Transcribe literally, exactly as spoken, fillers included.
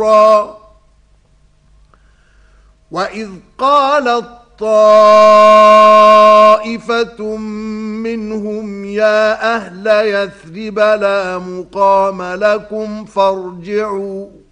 وَإِذْ قَالَتْ طَائِفَةٌ مِّنْهُمْ يَا أَهْلَ يَثْرِبَ لَا مُقَامَ لَكُمْ فَارْجِعُوا